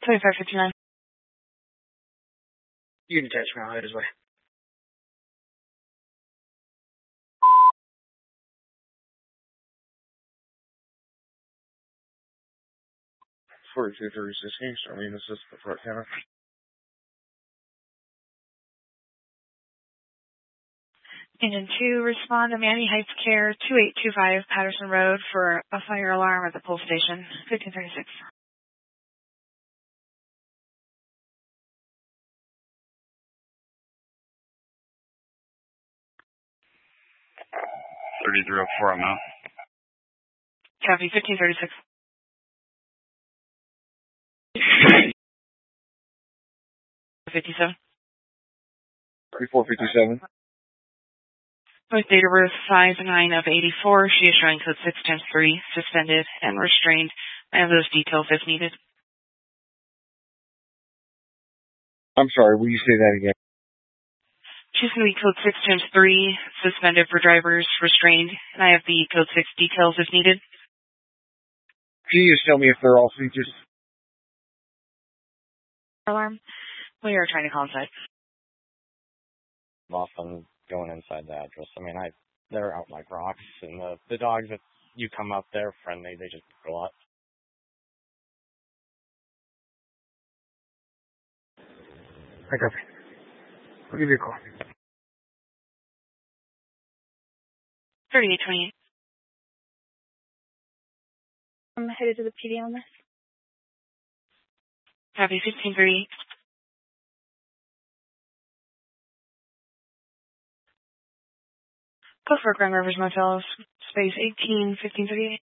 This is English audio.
2559. You can attach me, I'll head his way. I mean, this is the front camera. Engine 2, respond to Manny Heights Care, 2825 Patterson Road for a fire alarm at the pull station, 1536. I'm out. Copy, 1536. 57. 3457. With date of birth 5/9 of 84, she is showing code 6 times 3, suspended and restrained. I have those details if needed. I'm sorry, will you say that again? She's going to be code 6 times 3, suspended for drivers, restrained, and I have the code 6 details if needed. Can you just tell me if they're all features? Alarm. We are trying to call inside. Often going inside the address. I mean, they're out like rocks, and the dogs that you come up, they're friendly. They just go a lot. I copy. I'll give you a call. 3828. I'm headed to the PD on this. Copy, 1538. Go for Grand Rivers Motel, space 18, 1538.